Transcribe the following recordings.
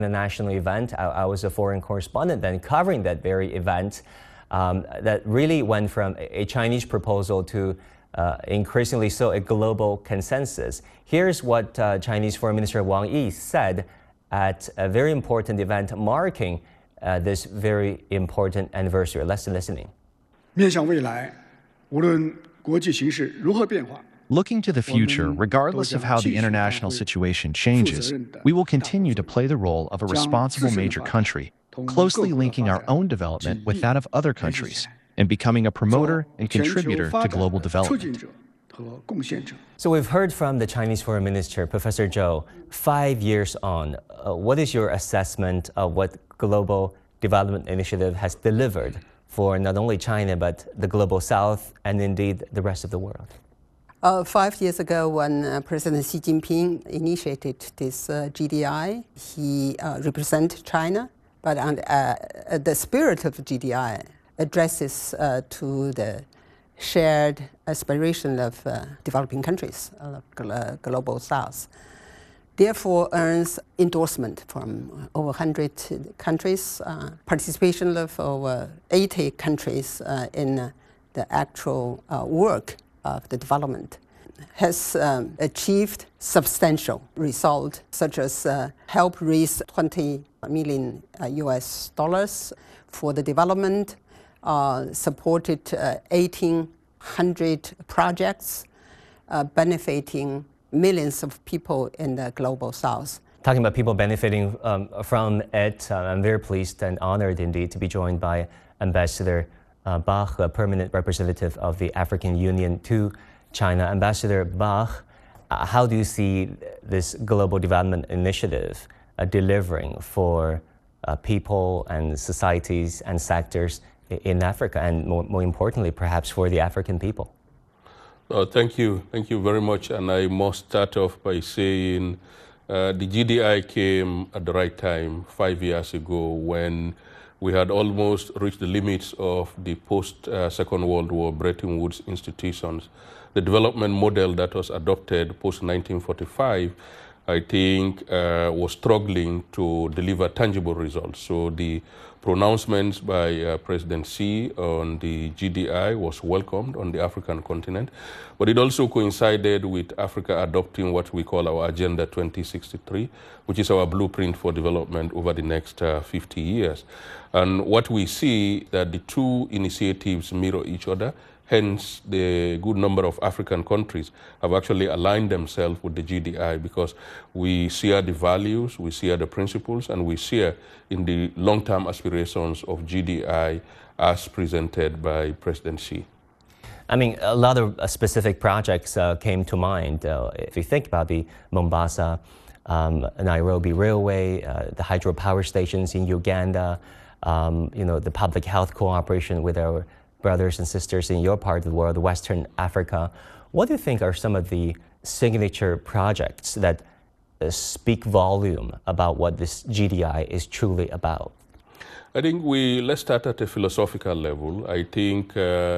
The national event. I was a foreign correspondent then covering that very event that really went from a Chinese proposal to increasingly so a global consensus. Here's what Chinese Foreign Minister Wang Yi said at a very important event marking this very important anniversary. Let's listen in. 面向未来，无论国际形势如何变化。 Looking to the future, regardless of how the international situation changes, we will continue to play the role of a responsible major country, closely linking our own development with that of other countries, and becoming a promoter and contributor to global development. So we've heard from the Chinese Foreign Minister, Professor Zhou. 5 years on, what is your assessment of what Global Development Initiative has delivered for not only China, but the Global South and indeed the rest of the world? 5 years ago, when President Xi Jinping initiated this GDI, he represented China, but the spirit of GDI addresses to the shared aspiration of developing countries, Global South. Therefore, earns endorsement from over 100 countries, participation of over 80 countries in the actual work of the development, has achieved substantial results, such as help raise $20 million US for the development, supported 1,800 projects benefiting millions of people in the Global South. Talking about people benefiting from it, I'm very pleased and honored indeed to be joined by Ambassador Bach, a permanent representative of the African Union to China. Ambassador Bach, how do you see this Global Development Initiative delivering for people and societies and sectors in Africa, and more importantly, perhaps for the African people? Thank you very much. And I must start off by saying the GDI came at the right time 5 years ago when we had almost reached the limits of the post-Second World War Bretton Woods institutions. The development model that was adopted post-1945, I think, was struggling to deliver tangible results. So the pronouncements by President Xi on the GDI was welcomed on the African continent, but it also coincided with Africa adopting what we call our Agenda 2063, which is our blueprint for development over the next 50 years. And what we see that the two initiatives mirror each other. Hence, the good number of African countries have actually aligned themselves with the GDI because we share the values, we share the principles, and we share in the long-term aspirations of GDI as presented by President Xi. I mean, a lot of specific projects came to mind. If you think about the Mombasa, Nairobi Railway, the hydropower stations in Uganda, the public health cooperation with our brothers and sisters in your part of the world, Western Africa. What do you think are some of the signature projects that speak volume about what this GDI is truly about? I think let's start at a philosophical level. I think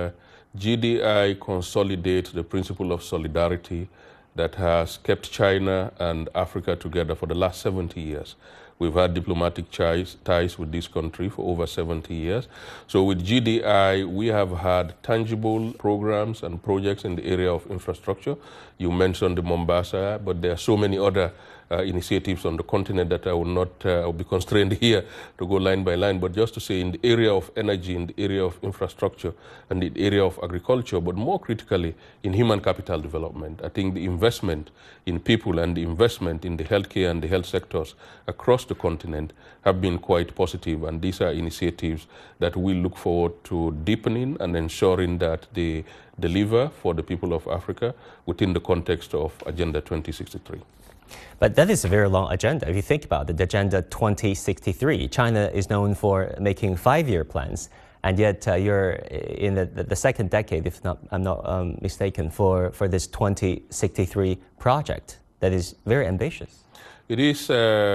GDI consolidates the principle of solidarity that has kept China and Africa together for the last 70 years. We've had diplomatic ties with this country for over 70 years. So with GDI, we have had tangible programs and projects in the area of infrastructure. You mentioned the Mombasa, but there are so many other initiatives on the continent that I will not I'll be constrained here to go line by line, but just to say in the area of energy, in the area of infrastructure, and the area of agriculture, but more critically in human capital development. I think the investment in people and the investment in the healthcare and the health sectors across the continent have been quite positive, and these are initiatives that we look forward to deepening and ensuring that they deliver for the people of Africa within the context of Agenda 2063. But that is a very long agenda. If you think about it, the Agenda 2063, China is known for making 5-year plans, and yet you're in the second decade, if I'm not mistaken, for this 2063 project that is very ambitious. It is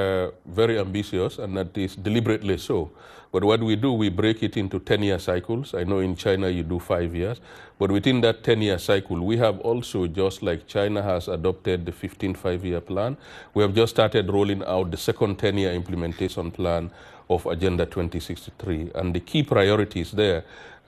very ambitious, and that is deliberately so. But what we do, we break it into 10-year cycles. I know in China you do 5 years. But within that 10-year cycle, we have also, just like China has adopted the 15th five-year plan, we have just started rolling out the second 10-year implementation plan of Agenda 2063. And the key priorities there,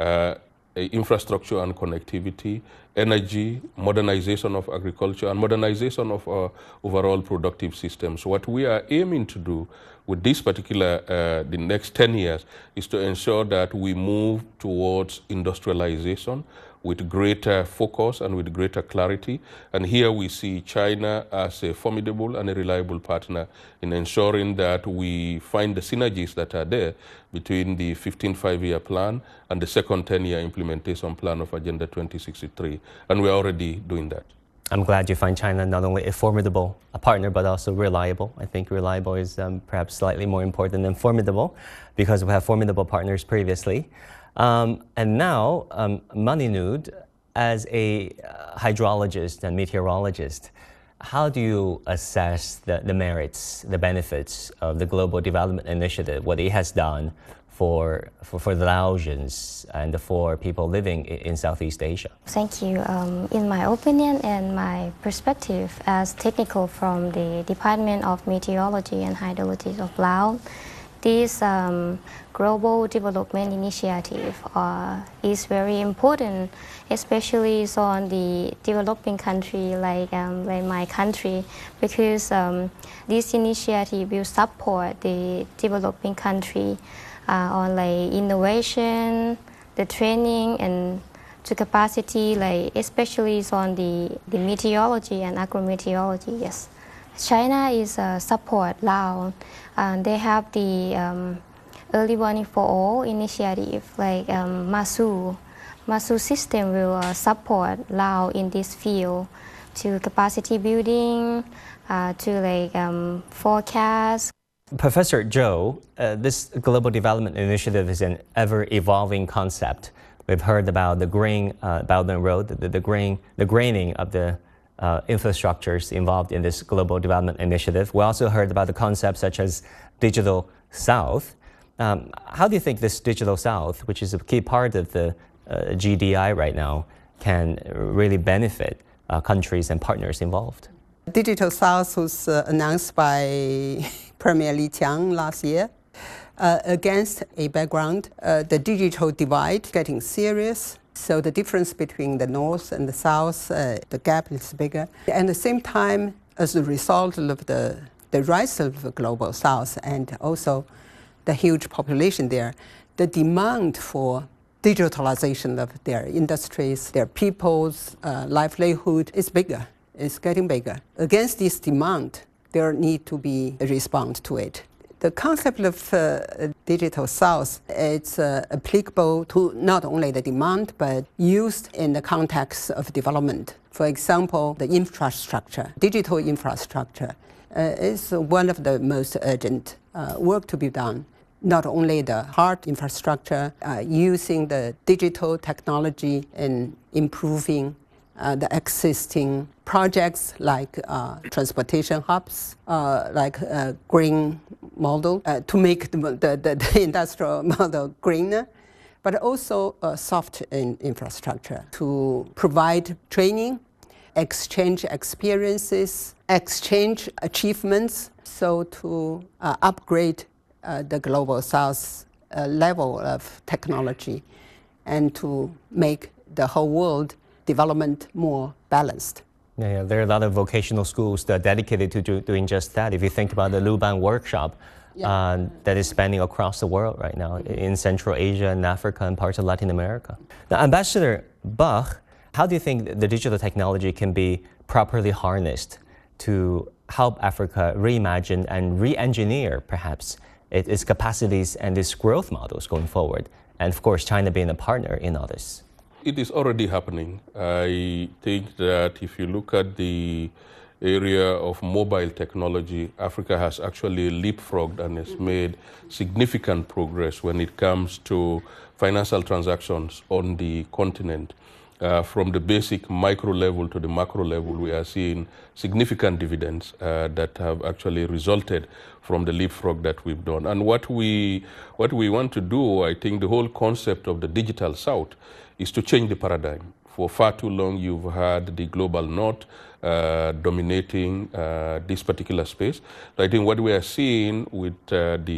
infrastructure and connectivity, energy, modernization of agriculture, and modernization of our overall productive systems. What we are aiming to do with this particular, the next 10 years, is to ensure that we move towards industrialization with greater focus and with greater clarity. And here we see China as a formidable and a reliable partner in ensuring that we find the synergies that are there between the 15th five-year plan and the second 10-year implementation plan of Agenda 2063. And we're already doing that. I'm glad you find China not only a formidable partner, but also reliable. I think reliable is perhaps slightly more important than formidable, because we have formidable partners previously. And now, Maninud, as a hydrologist and meteorologist, how do you assess the merits, the benefits of the Global Development Initiative, what it has done for the Laosians and for people living in Southeast Asia? Thank you. In my opinion and my perspective as technical from the Department of Meteorology and Hydrology of Laos, this Global Development Initiative is very important, especially on the developing country like my country, because this initiative will support the developing country on like innovation, the training, and to capacity, like especially on the meteorology and agrometeorology. Yes, China is support Laos, and they have the Early Warning for All initiative, like MASU. MASU system will support Laos in this field to capacity building, to like forecast. Professor Zhou, this Global Development Initiative is an ever-evolving concept. We've heard about the Green Belt and Road, the graining of the infrastructures involved in this Global Development Initiative. We also heard about the concepts such as Digital South. How do you think this Digital South, which is a key part of the GDI right now, can really benefit countries and partners involved? Digital South was announced by Premier Li Qiang last year against a background, the digital divide getting serious. So the difference between the North and the South, the gap is bigger. And at the same time, as a result of the rise of the Global South and also the huge population there, the demand for digitalization of their industries, their people's livelihood is bigger. It's getting bigger. Against this demand, there need to be a response to it. The concept of Digital South is applicable to not only the demand, but used in the context of development. For example, the infrastructure, digital infrastructure is one of the most urgent work to be done. Not only the hard infrastructure, using the digital technology in improving the existing projects like transportation hubs, like green model, to make the industrial model greener, but also soft infrastructure to provide training, exchange experiences, exchange achievements, so to upgrade the Global South level of technology and to make the whole world development more balanced. Yeah, there are a lot of vocational schools that are dedicated to doing just that. If you think about the Luban workshop that is spanning across the world right now in Central Asia and Africa and parts of Latin America. Now, Ambassador Bach, how do you think the digital technology can be properly harnessed to help Africa reimagine and re-engineer perhaps its capacities and its growth models going forward? And of course, China being a partner in all this. It is already happening. I think that if you look at the area of mobile technology, Africa has actually leapfrogged and has made significant progress when it comes to financial transactions on the continent. from the basic micro level to the macro level, we are seeing significant dividends that have actually resulted from the leapfrog that we've done. And what we want to do, I think the whole concept of the digital South is to change the paradigm. For far too long, you've had the global North dominating this particular space. So I think what we are seeing with the